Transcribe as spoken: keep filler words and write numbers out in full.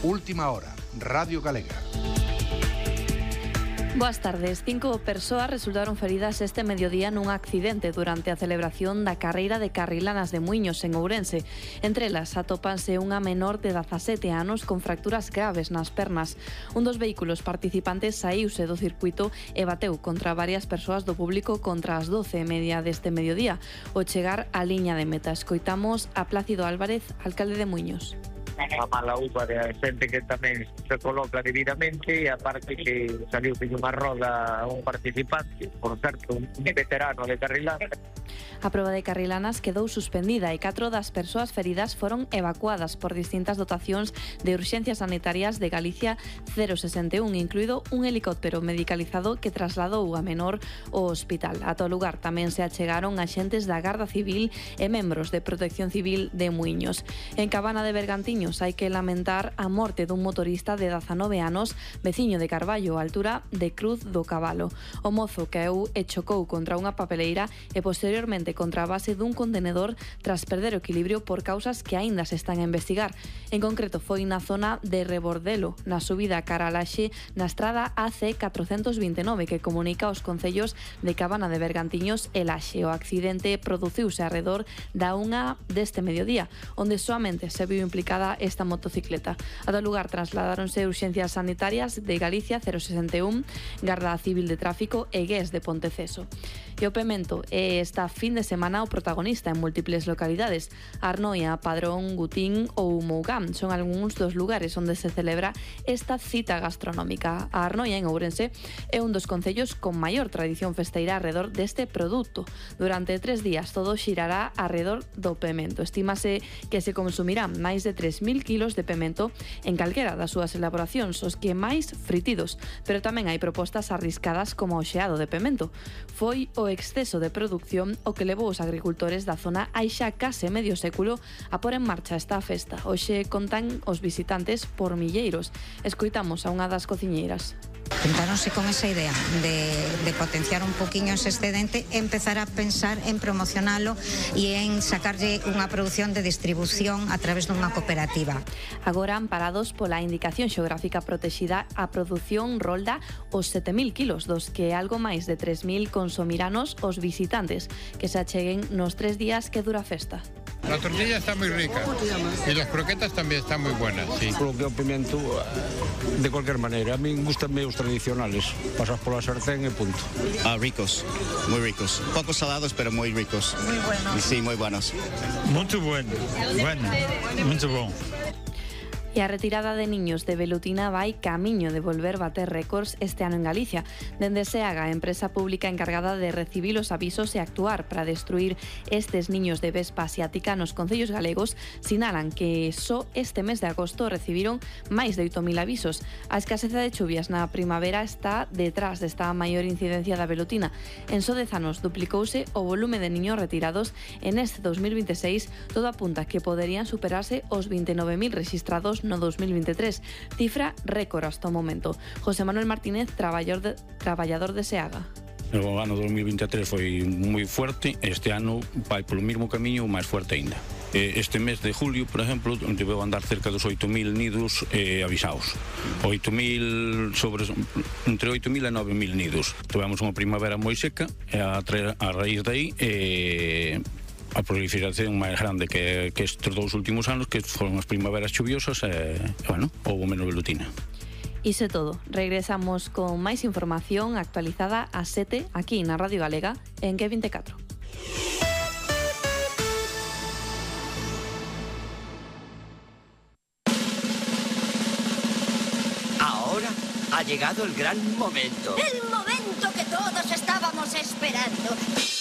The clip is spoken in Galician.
Última hora, Radio Galega. Boas tardes. Cinco persoas resultaron feridas este mediodía nun accidente durante a celebración da carreira de Carrilanas de Muiños en Ourense. Entre elas atópanse unha menor de dezasete anos con fracturas graves nas pernas. Un dos vehículos participantes saíuse do circuito e bateu contra varias persoas do público contra as doce e media deste mediodía. O chegar á liña de meta, escoitamos a Plácido Álvarez, alcalde de Muiños. A mala uva de xente que tamén se coloca debidamente, e aparte que saliu sin unha roda un participante, por certo, un veterano de Carrilanas. A proba de Carrilanas quedou suspendida e catro das persoas feridas foron evacuadas por distintas dotacións de urxencias sanitarias de Galicia cero sesenta e un, incluído un helicóptero medicalizado que trasladou a menor ao hospital. A todo lugar tamén se achegaron axentes da Garda Civil e membros de Protección Civil de Muiños. En Cabana de Bergantiños hai que lamentar a morte dun motorista de dezanove anos, veciño de Carballo, a altura de Cruz do Cabalo. O mozo caeu e chocou contra unha papeleira e posteriormente contra a base dun contenedor tras perder o equilibrio por causas que aínda se están a investigar. En concreto foi na zona de Rebordelo, na subida cara a Laxe, na estrada A C catrocentos vinte e nove que comunica os concellos de Cabana de Bergantiños e Laxe. O accidente produciuse arredor da unha deste mediodía, onde soamente se viu implicada esta motocicleta. A do lugar trasladáronse urxencias sanitarias de Galicia cero sesenta e un, Garda Civil de Tráfico e Gués de Ponteceso. E o Pemento é esta fin de semana o protagonista en múltiples localidades. Arnoia, Padrón, Gutín ou Mougán son algúns dos lugares onde se celebra esta cita gastronómica. A Arnoia, en Ourense, é un dos concellos con maior tradición festeira arredor deste produto. Durante tres días todo xirará arredor do pemento. Estímase que se consumirán máis de tres mil kilos de pemento en calquera das súas elaboracións, os que máis fritidos, pero tamén hai propostas arriscadas como o xeado de pemento. Foi o exceso de produción o que levou os agricultores da zona hai xa case medio século a pôr en marcha esta festa. Hoxe contan os visitantes por milleiros. Escoitamos a unha das cociñeiras. Juntáronse con esa idea de, de potenciar un poquinho ese excedente e empezar a pensar en promocionalo e en sacarlle unha produción de distribución a través dunha cooperativa. Agora, amparados pola indicación xeográfica protexida, a produción rolda os sete mil kilos, dos que algo máis de tres mil consumiranos os visitantes que se acheguen nos tres días que dura a festa. La tortilla está muy rica y las croquetas también están muy buenas, sí. Lo que o pimiento, de cualquier manera, a mí gustan os tradicionales, pasas pola sartén e punto. Ah, ricos, muy ricos. Poco salados, pero muy ricos. Muy buenos. Sí, muy buenos. Muito bueno, bueno, muito bom. E a retirada de niños de velutina vai camiño de volver bater récords este ano en Galicia. Dende SEAGA, a empresa pública encargada de recibir os avisos e actuar para destruir estes niños de vespa asiática nos concellos galegos, sinalan que só este mes de agosto recibiron máis de oito mil avisos. A escaseza de chuvias na primavera está detrás desta maior incidencia da velutina. En só dez anos duplicouse o volume de niños retirados en este dos mil veintiséis, todo apunta que poderían superarse os vinte e nove mil registrados no dos mil veintitrés, cifra récord hasta o momento. José Manuel Martínez, traballador de, traballador de SEAGA. O ano dos mil veintitrés foi moi fuerte, este ano vai polo mesmo camiño máis fuerte ainda. Este mes de julio, por exemplo, debeu andar cerca dos oito mil nidos eh, avisados. oito mil sobre, entre oito mil e nove mil nidos. Tivemos unha primavera moi seca e a, a raíz dai eh, a proliferación máis grande que, que estes dous últimos anos, que foron as primaveras chuviosas e, bueno, houve menos velutina. Iso é todo. Regresamos con máis información actualizada a sete aquí na Radio Galega en G vinte e catro. Ahora ha llegado el gran momento. El momento que todos estábamos esperando.